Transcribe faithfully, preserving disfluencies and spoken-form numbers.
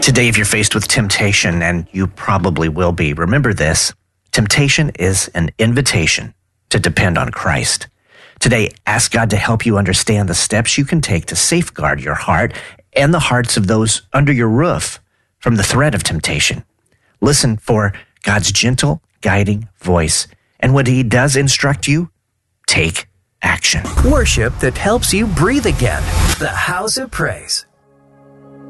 Today, if you're faced with temptation, and you probably will be, remember this: temptation is an invitation to depend on Christ. Today, ask God to help you understand the steps you can take to safeguard your heart and the hearts of those under your roof from the threat of temptation. Listen for God's gentle, guiding voice. And when He does instruct you, take action. Worship that helps you breathe again. The House of Praise.